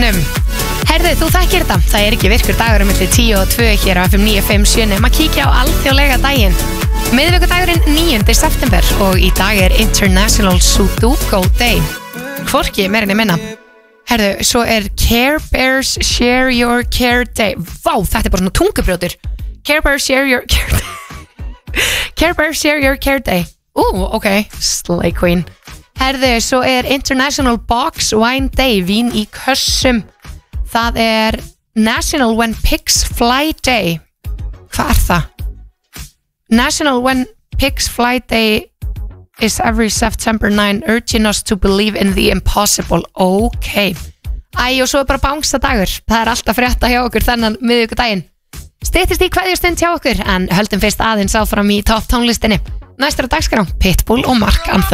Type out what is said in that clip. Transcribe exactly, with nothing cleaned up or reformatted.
deginum. Herðu, þú þekkir þetta. Það er ekki virkur dagur um milli tíu og tvö hér á F M níu fimm sjö. Maður kíkja á alþjóðlega daginn. Miðvikudagurinn níundi september og í dag er International Sudoku Day. Hvorki meira en ég minna. Herðu, svo er Care Bears Share Your Care Day. Vá, þetta er bara svona tungubrjótur. Care Bears Share Your Care Day. Care Bears Share Your Care Day. Ú, ok, Slay Queen. Herðu, svo er International Box Wine Day, vín í kössum. Það er National When Pigs Fly Day. Hvað er það? National When Pigs Fly Day is every September ninth, urging us to believe in the impossible. Ok. Æ, og svo er bara bangsta dagur. Það er alltaf frétta hjá okkur þennan miðvikudaginn. Styttist í kveðjustund hjá okkur, en höldum fyrst aðeins áfram í topp tónlistinni. Næstur á dagskrá, Pitbull og Mark Anthony.